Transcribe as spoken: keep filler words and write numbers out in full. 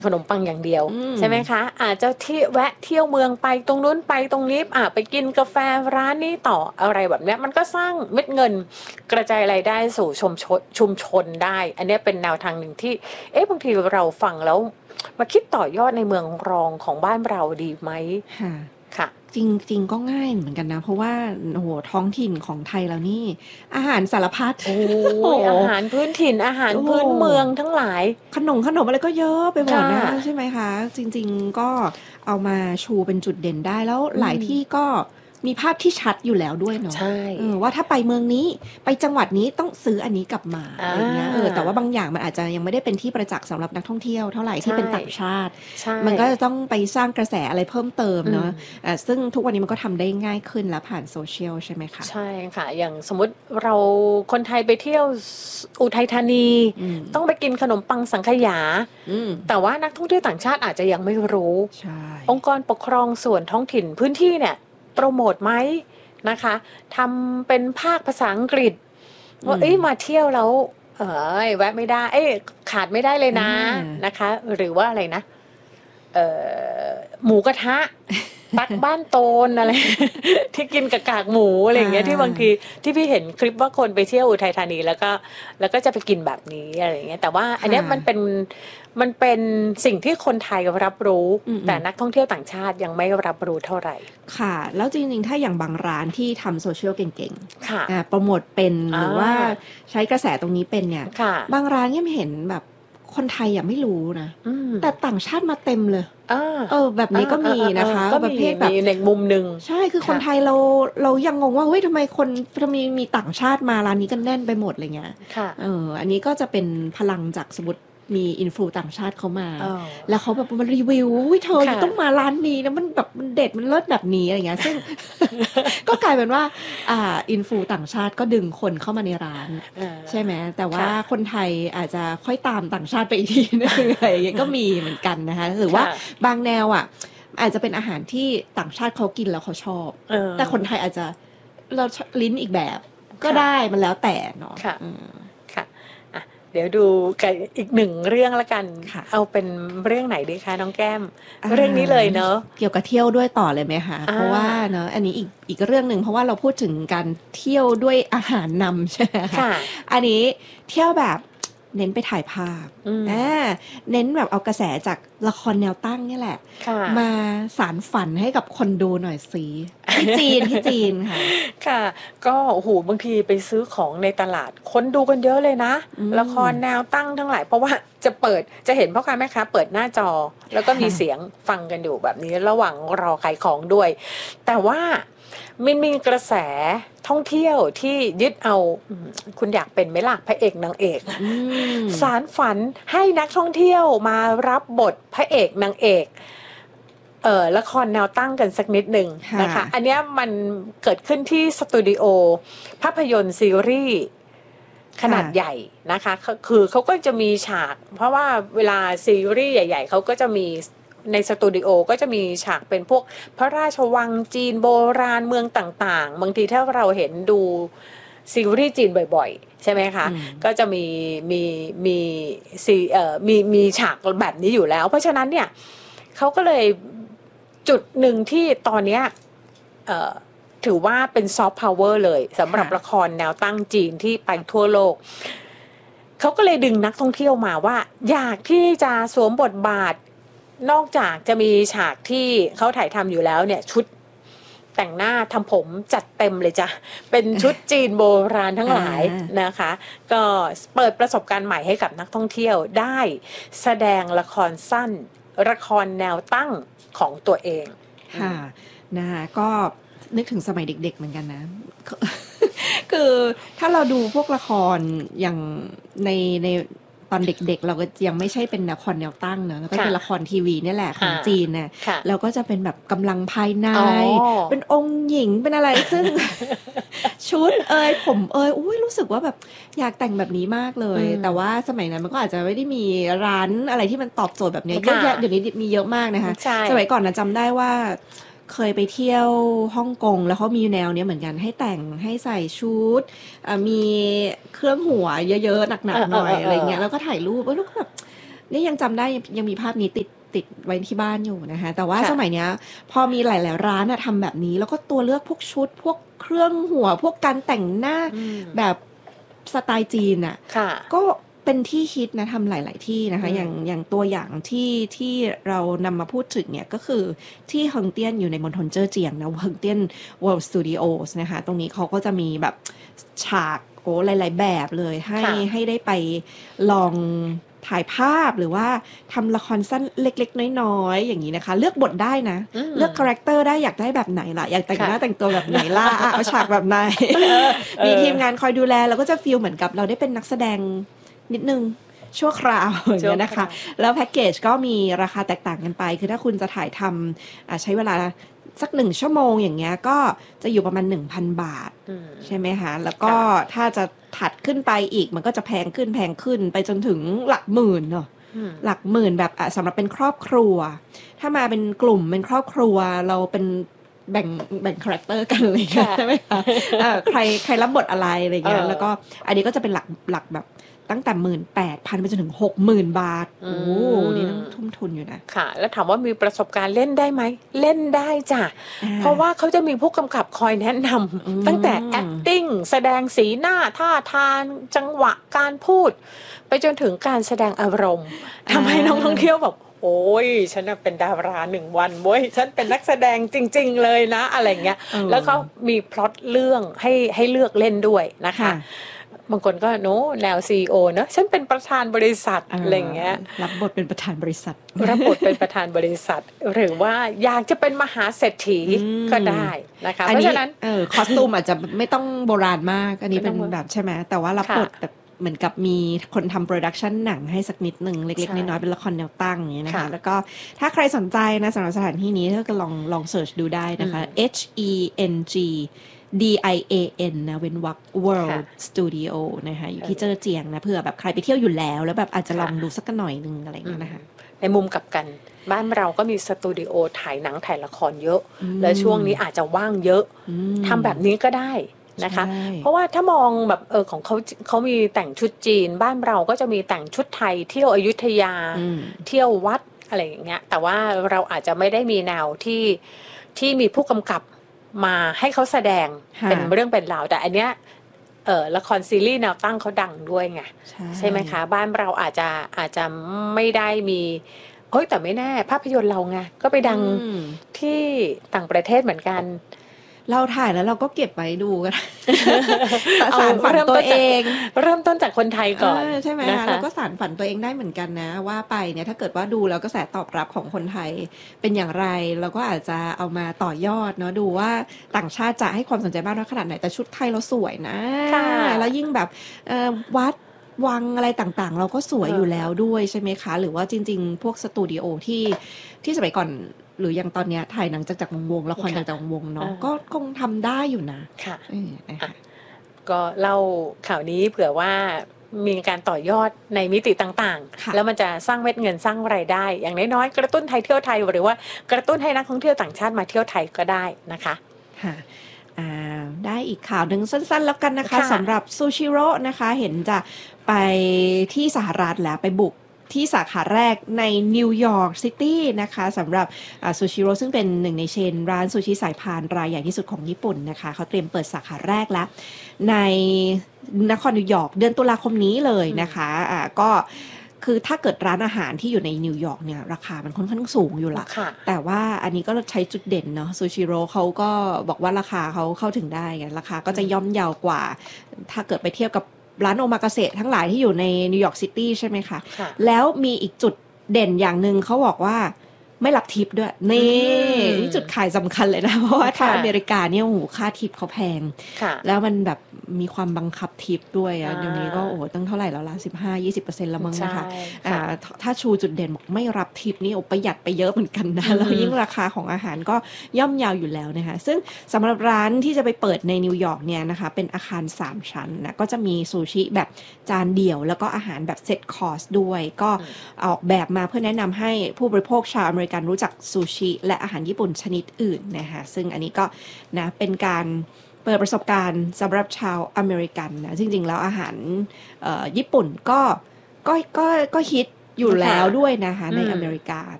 ขนมปังอย่างเดียวใช่ไหมคะอาจจะที่แวะเที่ยวเมืองไปตรงนู้นไปตรงนี้อ่ะไปกินกาแฟร้านนี้ต่ออะไรแบบนี้มันก็สร้างเม็ดเงินกระจายรายได้สู่ชุมชนชุมชนได้อันนี้เป็นแนวทางหนึ่งที่เอ๊ะบางทีเราฟังแล้วมาคิดต่อยอดในเมืองรองของบ้านเราดีไหมค่ะค่ะจริงจริงก็ง่ายเหมือนกันนะเพราะว่าโอ้โหท้องถิ่นของไทยเรานี่อาหารสารพัดโอ้ยอาหารพื้นถิ่นอาหารพื้นเมืองทั้งหลายขนมขนมอะไรก็เยอะไปหมดนะใช่ไหมคะจริงๆก็เอามาชูเป็นจุดเด่นได้แล้วหลายที่ก็มีภาพที่ชัดอยู่แล้วด้วยเนาะว่าถ้าไปเมืองนี้ไปจังหวัดนี้ต้องซื้ออันนี้กลับมาอะไรเงี้ยเออแต่ว่าบางอย่างมันอาจจะยังไม่ได้เป็นที่ประจักษ์สำหรับนักท่องเที่ยวเท่าไหร่ที่เป็นต่างชาติมันก็จะต้องไปสร้างกระแสอะไรเพิ่มเติมเนาะซึ่งทุกวันนี้มันก็ทำได้ง่ายขึ้นแล้วผ่านโซเชียลใช่ไหมคะใช่ค่ะอย่างสมมติเราคนไทยไปเที่ยวอุทัยธานีต้องไปกินขนมปังสังขยาแต่ว่านักท่องเที่ยวต่างชาติอาจจะยังไม่รู้องค์กรปกครองส่วนท้องถิ่นพื้นที่เนี่ยโปรโมทไหมนะคะทำเป็นภาคภาษาอังกฤษว่าเอ้ยมาเที่ยวแล้วเออแวะไม่ได้เอ้ยขาดไม่ได้เลยนะนะคะหรือว่าอะไรนะเอ่อหมูกระทะตักบ้านโตนอะไรที่กินกับกากหมูอะไรอย่างเงี้ยที่บางทีที่พี่เห็นคลิปว่าคนไปเที่ยวอุทัยธานีแล้วก็แล้วก็จะไปกินแบบนี้อะไรอย่างเงี้ยแต่ว่าอันเนี้ยมันเป็นมันเป็นสิ่งที่คนไทยรับรู้แต่นักท่องเที่ยวต่างชาติยังไม่รับรู้เท่าไหร่ค่ะแล้วจริงๆถ้าอย่างบางร้านที่ทำโซเชียลเก่งๆค่ะโปรโมทเป็นหรือว่าใช้กระแสตรงนี้เป็นเนี่ยบางร้านยังเห็นแบบคนไทยอ่ะไม่รู้นะแต่ต่างชาติมาเต็มเลยเออแบบนี้ก็มีนะคะประเภทแบบในมุมหนึ่งใช่คือคนไทยเราเรายังงงว่าเฮ้ยทำไมคนทำไมมีต่างชาติมาร้านนี้กันแน่นไปหมดอะไรเงี้ยเอออันนี้ก็จะเป็นพลังจากสมมติมีอินฟลูต่างชาติเขามาแล้วเขาแบบมารีวิวอุ้ยเธอต้องมาร้านนี้นะมันแบบมันเด็ดมันเลิศแบบนี้อะไรเงี้ยซึ่งก็กลายเป็นว่าอ่าอินฟลูต่างชาติก็ดึงคนเข้ามาในร้านใช่ไหมแต่ว่าคนไทยอาจจะค่อยตามต่างชาติไปอีกทีนึงอะไรอย่างเงี้ยก็มีเหมือนกันนะคะหรือว่าบางแนวอ่ะอาจจะเป็นอาหารที่ต่างชาติเขากินแล้วเขาชอบแต่คนไทยอาจจะเราลิ้นอีกแบบก็ได้มันแล้วแต่เนาะเดี๋ยวดูกันอีกหนึ่งเรื่องละกันเอาเป็นเรื่องไหนดีคะน้องแก้มเรื่องนี้เลยเนอะเกี่ยวกับเที่ยวด้วยต่อเลยไหมคะเพราะว่าเนอะอันนี้อีกอีกเรื่องหนึ่งเพราะว่าเราพูดถึงการเที่ยวด้วยอาหารนำใช่ไหมคะอันนี้เที่ยวแบบเน้นไปถ่ายภาพอ่าเน้นแบบเอากระแสจากละครแนวตั้งนี่แหละมาสารฝันให้กับคนดูหน่อยสิที่จีนที่จีนค่ะค่ะก็โอ้โหบางทีไปซื้อของในตลาดคนดูกันเยอะเลยนะละครแนวตั้งทั้งหลายเพราะว่าจะเปิดจะเห็นพ่อค้าแม่ค้าเปิดหน้าจอแล้วก็มีเสียงฟังกันอยู่แบบนี้ระหว่างรอขายของด้วยแต่ว่ามันมีกระแสท่องเที่ยวที่ยึดเอาคุณอยากเป็นไหมล่ะพระเอกนางเอกสารฝันให้นักท่องเที่ยวมารับบทพระเอกนางเอกเอ่อละครแนวตั้งกันสักนิดหนึ่งนะคะอันนี้มันเกิดขึ้นที่สตูดิโอภาพยนตร์ซีรีส์ขนาดใหญ่นะคะคือเขาก็จะมีฉากเพราะว่าเวลาซีรีส์ใหญ่ๆเขาก็จะมีในสตูดิโอก็จะมีฉากเป็นพวกพระราชวังจีนโบราณเมืองต่างๆบางทีถ้าเราเห็นดูซีรีส์จีนบ่อยๆใช่ไหมคะก็จะมีมีมีซีเอ่อมีมีฉากแบบนี้อยู่แล้วเพราะฉะนั้นเนี่ยเขาก็เลยจุดหนึ่งที่ตอนนี้เอ่อถือว่าเป็นซอฟต์พาวเวอร์เลยสำหรับละครแนวตั้งจีนที่ไปทั่วโลกเขาก็เลยดึงนักท่องเที่ยวมาว่าอยากที่จะสวมบทบาทนอกจากจะมีฉากที่เขาถ่ายทำอยู่แล้วเนี่ยชุดแต่งหน้าทำผมจัดเต็มเลยจ้ะเป็นชุดจีนโบราณทั้งหลายนะคะก็เปิดประสบการณ์ใหม่ให้กับนักท่องเที่ยวได้แสดงละครสั้นละครแนวตั้งของตัวเองค่ะนะคะก็นึกถึงสมัยเด็กๆเหมือนกันนะคือถ้าเราดูพวกละครอย่างในในตอนเด็กๆเราก็ยังไม่ใช่เป็นละครแนวตั้งเนอะแล้วก็เป็นละครทีวีนี่แหละของจีนเนี่ยเราก็จะเป็นแบบกำลังภายในเป็นองค์หญิงเป็นอะไรซึ่งชุดเอ่ยผมเอ่ยอุ้ยรู้สึกว่าแบบอยากแต่งแบบนี้มากเลยแต่ว่าสมัยนั้นมันก็อาจจะไม่ได้มีร้านอะไรที่มันตอบโจทย์แบบนี้เยอะแยะเดี๋ยวนี้มีเยอะมากนะคะสมัยก่อนนะจำได้ว่าเคยไปเที่ยวฮ่องกงแล้วเขามีแนวเนี้ยเหมือนกันให้แต่งให้ใส่ชุดมีเครื่องหัวเยอะๆหนักๆหน่อยอะไรเงี้ยแล้วก็ถ่ายรูปแล้วก็แบบนี่ยังจำได้ยังยังมีภาพนี้ติดติดไว้ที่บ้านอยู่นะคะแต่ว่าค่ะสมัยเนี้ยพอมีหลายๆร้านอะทำแบบนี้แล้วก็ตัวเลือกพวกชุดพวกเครื่องหัวพวกการแต่งหน้าอืมแบบสไตล์จีนอะค่ะก็เป็นที่ฮิตนะทำหลาย ๆ ที่นะคะอืมอย่างอย่างตัวอย่างที่ที่เรานำมาพูดถึงเนี่ยก็คือที่เฮิงเตี้ยนอยู่ในมณฑลเจ้อเจียงนะเฮิงเตี้ยน World Studios นะคะตรงนี้เขาก็จะมีแบบฉากโอ้หลาย ๆ แบบเลยให้ค่ะให้ได้ไปลองถ่ายภาพหรือว่าทำละครสั้นเล็ก ๆ น้อย ๆ อย่างนี้นะคะ เลือกบทได้นะอืมเลือกคาแรคเตอร์ได้อยากได้แบบไหนล่ะ อยากแต่งหน้าค่ะแต่งตัวแบบไหนล่ะอ่ะเอาฉากแบบไหน มีทีมงานคอยดูแลเราก็จะฟีลเหมือนกับเราได้เป็นนักแสดงนิดนึงชั่วคราวอย่างเงี้ยนะคะ แล้วแพ็กเกจก็มีราคาแตกต่างกันไป คือถ้าคุณจะถ่ายทำอ่ะใช้เวลาสักหนึ่งชั่วโมงอย่างเงี้ยก็จะอยู่ประมาณ หนึ่งพัน บาทอืมใช่ไหมคะ แล้วก็ถ้าจะถัดขึ้นไปอีกมันก็จะแพงขึ้นแพงขึ้นไปจนถึงหลักหมื่นเนาะอืมหลักหมื่นแบบอ่ะสำหรับเป็นครอบครัว ถ้ามาเป็นกลุ่มเป็นครอบครัวเราเป็นแบ่งแบ่งคาแรคเตอร์กันอะไรอย่างเลยค่ะใช่ไหมคะเอ่อใครใครรับบทอะไรอะไรเงี้ยเออแล้วก็อันนี้ก็จะเป็นหลักหลักแบบตั้งแต่หมื่นแปดพันไปจนถึงหกหมื่นบาทอืโอ้มนี่ต้องทุ่มทุนอยู่นะค่ะ แล้วถามว่ามีประสบการณ์เล่นได้ไหม เล่นได้จ้ะ เพราะว่าเขาจะมีผู้กำกับคอยแนะนอืมำตั้งแต่ acting แสดงสีหน้าท่าทางจังหวะการพูด ไปจนถึงการแสดงอารมณ์ทำให้น้องท่องเที่ยวแบบโอ้ยฉันน่ะเป็นดาราหนึ่งวันเว้ยฉันเป็นนักแสดงจริง ๆ เลยนะอะไรเงี้ยเออแล้วก็มีพล็อตเรื่องให้ให้เลือกเล่นด้วยนะคะค่ะบางคนก็โน้แนว ซี อี โอ เนอะฉันเป็นประธานบริษัทอะไรเงี้ยรับบทเป็นประธานบริษัทรับบทเป็นประธานบริษัท หรือว่าอยากจะเป็นมหาเศรษฐีอืมก็ได้นะคะอัเพนราะนี้ฉะนั้นเออคอสตูมอาจจะไม่ต้องโบราณมาก อันนี้ไม่ต้เป็อน งแบบใช่ไหมแต่ว่ารับค่ะบทแบบเหมือนกับมีคนทำโปรดักชันหนังให้สักนิดหนึ่งเล็กใช่ๆ น้อยๆเป็นละครแนวตั้งอย่างนี้นะคะค่ะแล้วก็ถ้าใครสนใจนะสำหรับสถานที่นี้ก็ลองลองเสิร์ชดูได้นะคะอืม H E N G D I A N นะเว้นวรรค World Studio นะคะอยู่ที่เจ้อเจียงนะเผื่อแบบใครไปเที่ยวอยู่แล้ว แล้วแบบอาจจะลองดูสักหน่อยนึงอะไรอย่างเงี้ยนะคะในมุมกลับกัน บ้านเราก็มีสตูดิโอถ่ายหนังถ่ายละครเยอะอืมและช่วงนี้อาจจะว่างเยอะอืมทำแบบนี้ก็ได้นะคะใช่เพราะว่าถ้ามองแบบเออของเขาเขามีแต่งชุดจีน บ้านเราก็จะมีแต่งชุดไทย เที่ยวอยุธยาอืมเที่ยววัดอะไรอย่างเงี้ย แต่ว่าเราอาจจะไม่ได้มีแนวที่ที่มีผู้กำกับมาให้เขาแสดงค่ะเป็นเรื่องเป็นราวแต่อันเนี้ยเออละครซีรีส์แนวตั้งเขาดังด้วยไงใช่ใช่ไหมคะ บ้านเราอาจจะอาจจะไม่ได้มีเฮ้ยแต่ไม่แน่ ภาพยนตร์เราไงก็ไปดังอืมที่ต่างประเทศเหมือนกันเราถ่ายแล้วเราก็เก็บไว้ดูกันเอาสารฝันเริ่มต้ตันวเองเริ่มต้นจากคนไทยก่อนเออใช่ไหมนะคะคะเราก็สารฝันตัวเองได้เหมือนกันนะ ว่าไปเนี่ยถ้าเกิดว่าดูแล้วกระแสตอบรับของคนไทยเป็นอย่างไรเราก็อาจจะเอามาต่อยอดเนาะดูว่าต่างชาติจะให้ความสนใจมากน้อยขนาดไหนแต่ชุดไทยเราสวยนะค่ะแล้วยิ่งแบบเอ่อวัดวังอะไรต่างๆ เราก็สวยเออออยู่แล้วด้วยใช่ไหมคะ หรือว่าจริง ๆ พวกสตูดิโอที่ที่สมัยก่อนหรืออย่างตอนเนี้ยถ่ายหนังจากจากวงวงละครจากจากวงวงเนาะก็คงทำได้อยู่นะค่ะเออนะคะก็เล่าข่าวนี้เผื่อว่ามีการต่อยอดในมิติต่างค่ะๆ แล้วมันจะสร้างเม็ดเงินสร้างรายได้ อย่างน้อยๆกระตุ้นไทยเที่ยวไทยหรือว่ากระตุ้นให้นักท่องเที่ยวต่างชาติมาเที่ยวไทยก็ได้นะคะค่ะอ่าได้อีกข่าวหนึ่งสั้นๆ แล้วกันนะคะค่ะสำหรับซูชิโร่นะคะเห็นจะไปที่สหรัฐแล้วไปบุกที่สาขาแรกในนิวยอร์กซิตี้นะคะสำหรับซูชิโร่ซึ่งเป็นหนึ่งในเชนร้านซูชิสายพานรายใหญ่ที่สุดของญี่ปุ่นนะคะเขาเตรียมเปิดสาขาแรกแล้วในนครนิวยอร์กเดือนตุลาคมนี้เลยนะคะอ่าก็คือถ้าเกิดร้านอาหารที่อยู่ในนิวยอร์กเนี่ยราคามันค่อนข้างสูงอยู่ละค่ะแต่ว่าอันนี้ก็ใช้จุดเด่นเนาะซูชิโร่เขาก็บอกว่าราคาเขาเข้าถึงได้ไงราคาก็จะย่อมเยาวกว่า ถ้าเกิดไปเทียบกับร้านโอมากาเสะทั้งหลายที่อยู่ในนิวยอร์กซิตี้ใช่ไหมคะค่ะแล้วมีอีกจุดเด่นอย่างหนึ่งเขาบอกว่าไม่รับทิปด้วยนี่อืมนี่จุดขายสำคัญเลยนะ เพราะว่าถ้าค่ะอเมริกาเนี่ยโอ้โหค่าทิปเขาแพงค่ะแล้วมันแบบมีความบังคับทิปด้วยอะอ่าเดี๋ยวนี้ก็โอ้โหตั้งเท่าไหร่แล้วล่ะสิบห้ายี่สิบเปอร์เซ็นต์ละมั้งนะคะใช่อ่าค่ะถ้าถ้าชูจุดเด่นบอกไม่รับทิปนี่โอ้ประหยัดไปเยอะเหมือนกันนะอืมแล้วยิ่งราคาของอาหารก็ย่อมเยาวอยู่แล้วนะคะซึ่งสำหรับร้านที่จะไปเปิดในนิวยอร์กเนี่ยนะคะเป็นอาคารสามชั้นนะก็จะมีซูชิแบบจานเดี่ยว แล้วก็อาหารแบบเซตคอร์สด้วย ก็ออกแบบมาเพื่อแนะนำให้ผู้บริโภคชาวอเมริกันรู้จักซูชิและอาหารญี่ปุ่นชนิดอื่นนะคะซึ่งอันนี้ก็นะเป็นการเปิดประสบการณ์สำหรับชาวอเมริกันนะจริงๆแล้วอาหารเอ่อญี่ปุ่นก็ก็ก็ก็ฮิตอยู่แล้วค่ะด้วยนะคะในอืมอเมริกา